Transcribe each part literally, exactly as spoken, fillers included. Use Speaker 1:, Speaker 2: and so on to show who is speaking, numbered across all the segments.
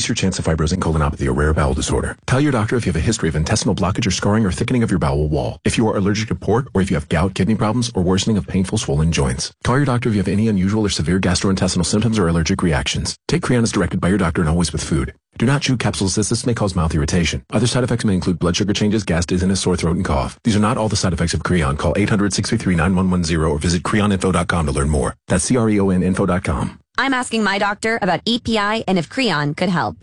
Speaker 1: increase your chance of fibrosing colonopathy or rare bowel disorder. Tell your doctor if you have a history of intestinal blockage or scarring or thickening of your bowel wall. If you are allergic to pork, or if you have gout, kidney problems, or worsening of painful swollen joints. Call your doctor if you have any unusual or severe gastrointestinal symptoms or allergic reactions. Take Creon as directed by your doctor and always with food. Do not chew capsules as this may cause mouth irritation. Other side effects may include blood sugar changes, gas, dizziness, sore throat, and cough. These are not all the side effects of Creon. Call eight hundred, six three three, nine one one zero or visit creon info dot com to learn more. That's C R E O N info dot com.
Speaker 2: I'm asking my doctor about E P I and if Creon could help.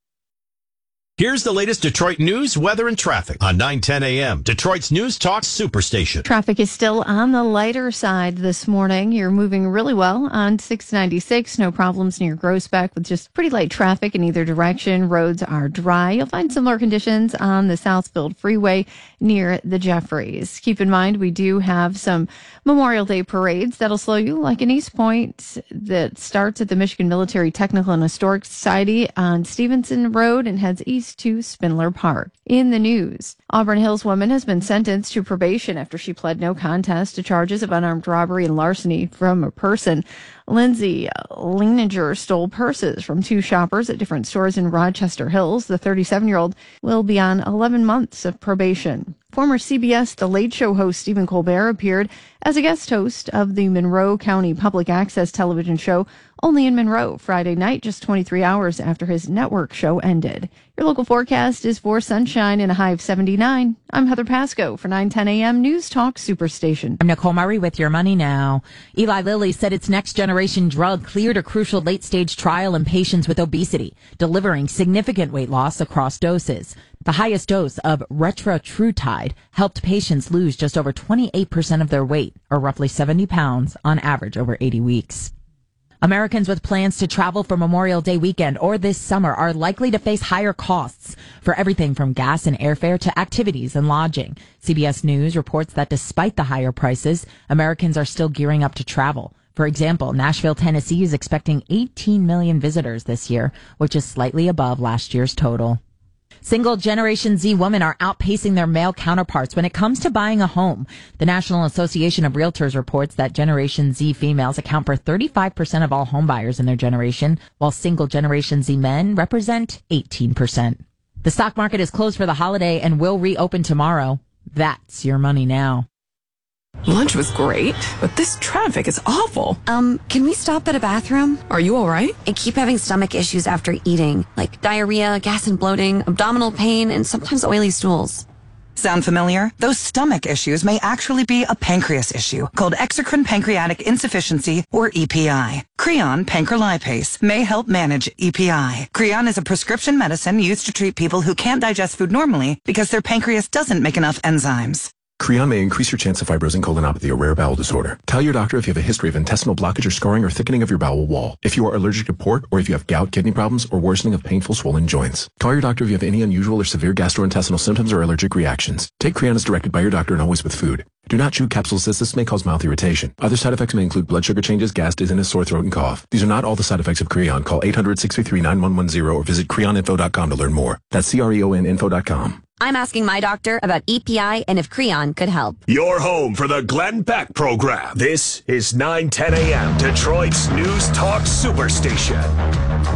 Speaker 3: Here's the latest Detroit news, weather, and traffic on nine ten a.m. Detroit's News Talk Superstation.
Speaker 4: Traffic is still on the lighter side this morning. You're moving really well on six ninety-six. No problems near Groesbeck with just pretty light traffic in either direction. Roads are dry. You'll find similar conditions on the Southfield Freeway near the Jeffries. Keep in mind, we do have some Memorial Day parades that'll slow you, like in East Point that starts at the Michigan Military Technical and Historic Society on Stevenson Road and heads east to Spindler Park. In the news, Auburn Hills woman has been sentenced to probation after she pled no contest to charges of unarmed robbery and larceny from a person. Lindsay Leininger stole purses from two shoppers at different stores in Rochester Hills. The thirty-seven-year-old will be on eleven months of probation. Former C B S The Late Show host Stephen Colbert appeared as a guest host of the Monroe County Public Access television show Only in Monroe Friday night, just twenty-three hours after his network show ended. Your local forecast is for sunshine and a high of seventy-nine. I'm Heather Pasco for nine ten a.m. News Talk Superstation.
Speaker 5: I'm Nicole Murray with your money now. Eli Lilly said its next generation drug cleared a crucial late-stage trial in patients with obesity, delivering significant weight loss across doses. The highest dose of retatrutide helped patients lose just over twenty-eight percent of their weight, or roughly seventy pounds, on average over eighty weeks. Americans with plans to travel for Memorial Day weekend or this summer are likely to face higher costs for everything from gas and airfare to activities and lodging. C B S News reports that despite the higher prices, Americans are still gearing up to travel. For example, Nashville, Tennessee is expecting eighteen million visitors this year, which is slightly above last year's total. Single Generation Z women are outpacing their male counterparts when it comes to buying a home. The National Association of Realtors reports that Generation Z females account for thirty-five percent of all home buyers in their generation, while Single Generation Z men represent eighteen percent. The stock market is closed for the holiday and will reopen tomorrow. That's your money now.
Speaker 6: Lunch was great, but this traffic is awful.
Speaker 2: Um, can we stop at a bathroom?
Speaker 6: Are you all right?
Speaker 2: I keep having stomach issues after eating, like diarrhea, gas and bloating, abdominal pain, and sometimes oily stools.
Speaker 7: Sound familiar? Those stomach issues may actually be a pancreas issue called exocrine pancreatic insufficiency, or E P I. Creon pancrelipase may help manage E P I. Creon is a prescription medicine used to treat people who can't digest food normally because their pancreas doesn't make enough enzymes.
Speaker 1: Creon may increase your chance of fibrosing colonopathy or rare bowel disorder. Tell your doctor if you have a history of intestinal blockage or scarring or thickening of your bowel wall. If you are allergic to pork, or if you have gout, kidney problems, or worsening of painful swollen joints. Call your doctor if you have any unusual or severe gastrointestinal symptoms or allergic reactions. Take Creon as directed by your doctor and always with food. Do not chew capsules as this may cause mouth irritation. Other side effects may include blood sugar changes, gas, dizziness, sore throat, and cough. These are not all the side effects of Creon. Call eight hundred, six three three, nine one one zero or visit creon info dot com to learn more. That's C R E O N info dot com.
Speaker 2: I'm asking my doctor about E P I and if Creon could help.
Speaker 8: Your home for the Glenn Beck program. This is nine ten a.m. Detroit's News Talk Superstation.